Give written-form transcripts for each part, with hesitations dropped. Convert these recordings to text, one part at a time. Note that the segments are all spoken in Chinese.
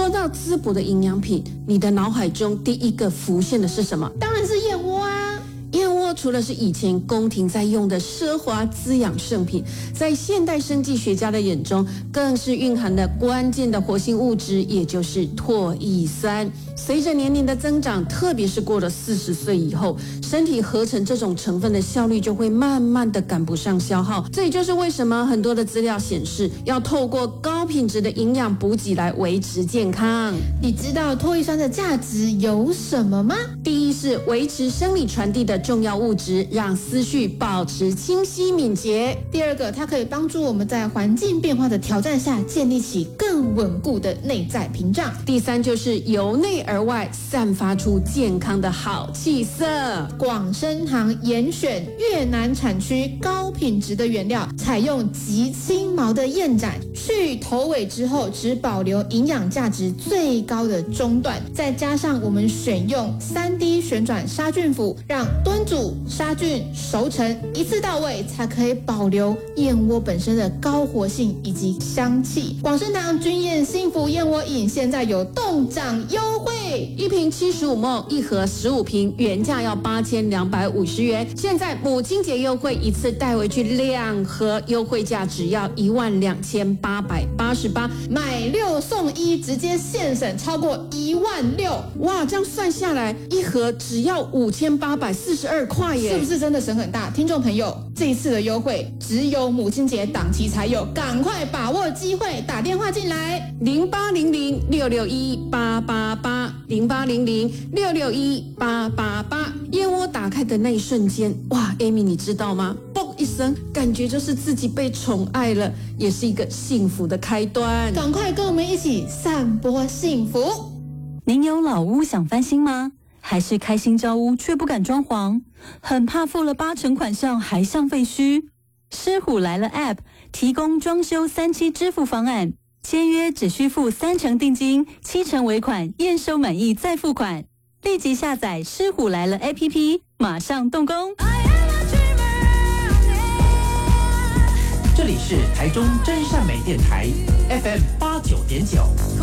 说到滋补的营养品，你的脑海中第一个浮现的是什么？ 当然是燕窝啊。 燕窝除了是以前宫廷在用的奢华滋养圣品，在现代生技学家的眼中，更是蕴含了关键的活性物质，也就是唾液酸。随着年龄的增长，特别是过了40岁以后，身体合成这种成分的效率就会慢慢的赶不上消耗。这也就是为什么很多的资料显示，要透过高品质的营养补给来维持健康。 你知道唾液酸的价值有什么吗？ 第一是维持生理传递的重要物质，让思绪保持清晰敏捷。 第二个，它可以帮助我们在环境变化的挑战下建立起更稳固的内在屏障。 第三就是由内而外散发出健康的好气色。 广生堂严选越南产区高品质的原料，采用极轻毛的燕盏，去头尾之后只保留营养价值最高的中段，再加上我们选用3D 旋转杀菌釜，让炖煮、杀菌、熟成一次到位，才可以保留燕窝本身的高活性以及香气。广生堂君燕幸福燕窝饮现在有冻涨优惠 ，1瓶75ml，一盒15瓶，原价要8250元，现在母亲节优惠，一次带回去2盒，优惠价只要12888， 买6送1，直接现省超过16000。 哇，这样算下来，一盒只要5842块耶， 是不是真的省很大？听众朋友，这一次的优惠只有母亲节档期才有，赶快把握机会，打电话进来 0800661888，0800661888。燕窝打开的那一瞬间，哇 ，Amy 你知道吗？嘣一声，感觉就是自己被宠爱了，也是一个幸福的开端。 赶快跟我们一起散播幸福。 您有老屋想翻新吗？还是开新交屋却不敢装潢？很怕付了80%款项还像废墟？狮虎来了 App 提供装修3期支付方案，签约只需付3成定金，7成尾款，验收满意再付款。立即下载狮虎来了 APP， 马上动工。 这里是台中真善美电台 FM 89.9。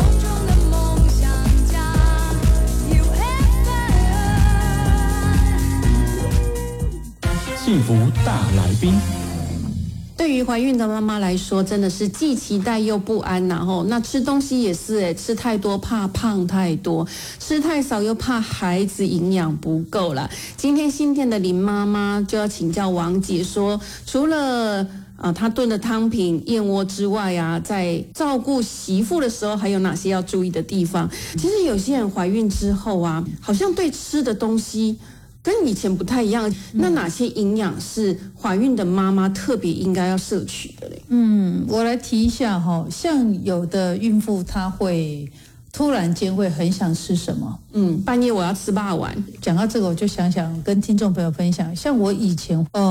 幸福大来宾。 对于怀孕的妈妈来说，真的是既期待又不安呐吼。那吃东西也是吃太多怕胖太多，吃太少又怕孩子营养不够啦。今天新店的林妈妈就要请教王姐说，除了她炖的汤品燕窝之外啊，在照顾媳妇的时候还有哪些要注意的地方？其实有些人怀孕之后啊，好像对吃的东西跟以前不太一样，那哪些营养是怀孕的妈妈特别应该要摄取的嘞？ 我来提一下哈，像有的孕妇她会突然间会很想吃什么， 半夜我要吃霸丸。 讲到这个，我就想跟听众朋友分享，像我以前